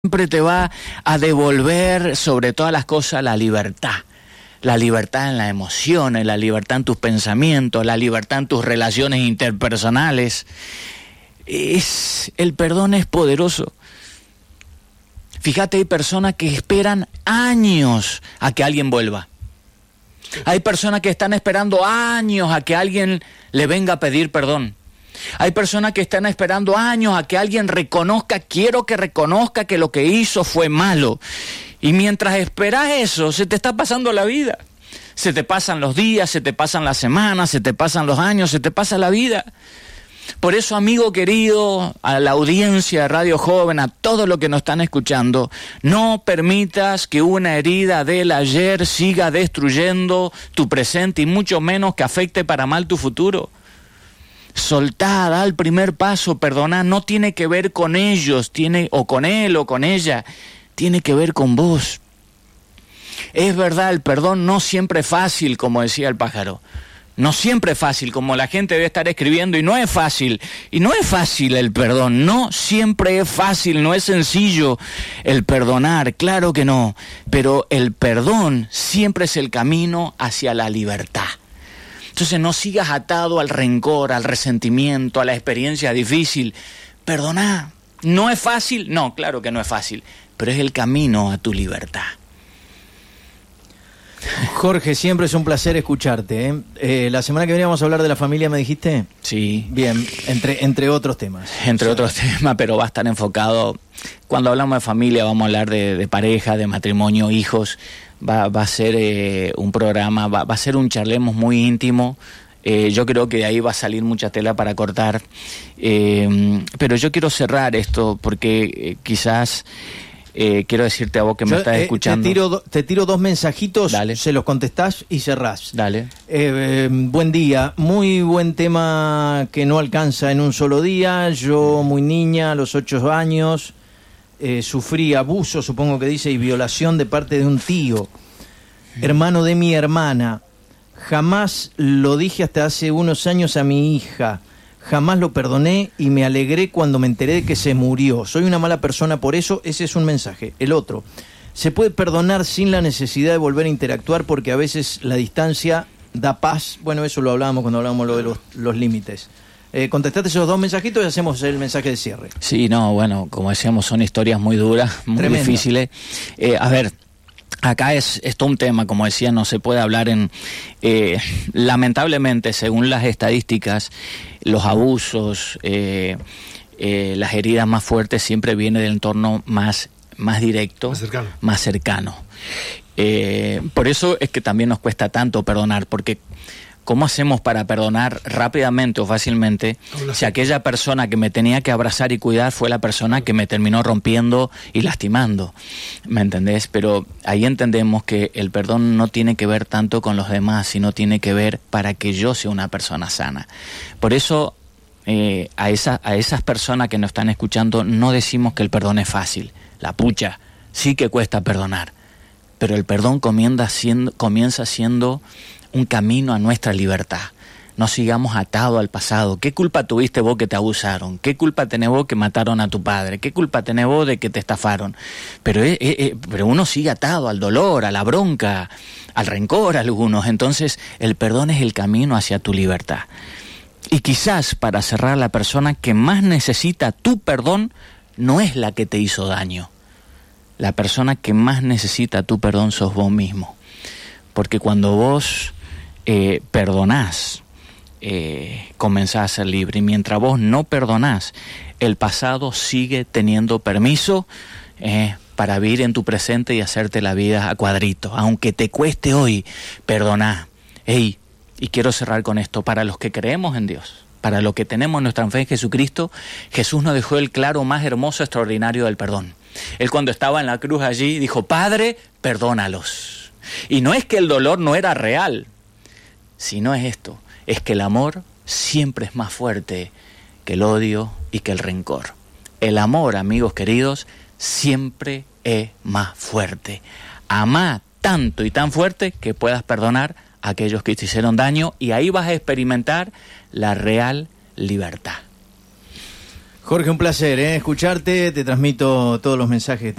siempre te va a devolver sobre todas las cosas la libertad. La libertad en las emociones, la libertad en tus pensamientos, la libertad en tus relaciones interpersonales. El perdón es poderoso. Fíjate, hay personas que esperan años a que alguien vuelva. Hay personas que están esperando años a que alguien le venga a pedir perdón. Hay personas que están esperando años a que alguien reconozca, quiero que reconozca que lo que hizo fue malo. Y mientras esperas eso, se te está pasando la vida. Se te pasan los días, se te pasan las semanas, se te pasan los años, se te pasa la vida. Por eso, amigo querido, a la audiencia de Radio Joven, a todos los que nos están escuchando, no permitas que una herida del ayer siga destruyendo tu presente y mucho menos que afecte para mal tu futuro. Soltá, da el primer paso, perdoná, no tiene que ver con ellos, o con él o con ella, tiene que ver con vos. Es verdad, el perdón no siempre es fácil, como decía el pájaro. No siempre es fácil, como la gente debe estar escribiendo, y no es fácil. Y no es fácil el perdón, no siempre es fácil, no es sencillo el perdonar, claro que no. Pero el perdón siempre es el camino hacia la libertad. Entonces no sigas atado al rencor, al resentimiento, a la experiencia difícil. Perdoná. ¿No es fácil? No, claro que no es fácil, pero es el camino a tu libertad. Jorge, siempre es un placer escucharte, ¿eh? La semana que viene vamos a hablar de la familia, ¿me dijiste? Sí. Bien, entre otros temas. Entre otros temas, pero va a estar enfocado. Cuando hablamos de familia vamos a hablar de pareja, de matrimonio, hijos. Va a ser un programa, va a ser un charlemos muy íntimo. Yo creo que de ahí va a salir mucha tela para cortar. Pero yo quiero cerrar esto porque quizás... quiero decirte a vos que me estás escuchando. Te tiro dos mensajitos. Dale. Se los contestás y cerrás. Dale. Buen día, muy buen tema que no alcanza en un solo día. Yo, muy niña, a los 8 años, sufrí abuso, supongo que dice, y violación de parte de un tío, hermano de mi hermana. Jamás lo dije hasta hace unos años a mi hija. Jamás lo perdoné y me alegré cuando me enteré de que se murió. Soy una mala persona por eso, ese es un mensaje. El otro, se puede perdonar sin la necesidad de volver a interactuar porque a veces la distancia da paz. Bueno, eso lo hablábamos cuando hablábamos lo de los límites. Contestate esos dos mensajitos y hacemos el mensaje de cierre. Sí, no, bueno, como decíamos, son historias muy duras, muy Tremendo. difíciles. A ver... Acá es todo un tema, como decía, no se puede hablar lamentablemente, según las estadísticas, los abusos, las heridas más fuertes siempre vienen del entorno más directo, más cercano. Por eso es que también nos cuesta tanto perdonar, porque ¿cómo hacemos para perdonar rápidamente o fácilmente si aquella persona que me tenía que abrazar y cuidar fue la persona que me terminó rompiendo y lastimando? ¿Me entendés? Pero ahí entendemos que el perdón no tiene que ver tanto con los demás, sino tiene que ver para que yo sea una persona sana. Por eso a esas personas que nos están escuchando no decimos que el perdón es fácil. La pucha, sí que cuesta perdonar, pero el perdón comienza siendo un camino a nuestra libertad. No sigamos atados al pasado. ¿Qué culpa tuviste vos que te abusaron? ¿Qué culpa tenés vos que mataron a tu padre? ¿Qué culpa tenés vos de que te estafaron? Pero uno sigue atado al dolor, a la bronca, al rencor algunos. Entonces el perdón es el camino hacia tu libertad. Y quizás, para cerrar, la persona que más necesita tu perdón no es la que te hizo daño. La persona que más necesita tu perdón sos vos mismo. Porque cuando vos perdonás, comenzás a ser libre. Y mientras vos no perdonás, el pasado sigue teniendo permiso para vivir en tu presente y hacerte la vida a cuadritos. Aunque te cueste hoy, perdoná. Y quiero cerrar con esto. Para los que creemos en Dios, para los que tenemos nuestra fe en Jesucristo, Jesús nos dejó el claro más hermoso, extraordinario del perdón. Él, cuando estaba en la cruz allí, dijo: Padre, perdónalos. Y no es que el dolor no era real, sino es esto, es que el amor siempre es más fuerte que el odio y que el rencor. El amor, amigos queridos, siempre es más fuerte. Amá tanto y tan fuerte que puedas perdonar a aquellos que te hicieron daño, y ahí vas a experimentar la real libertad. Jorge, un placer escucharte, te transmito todos los mensajes.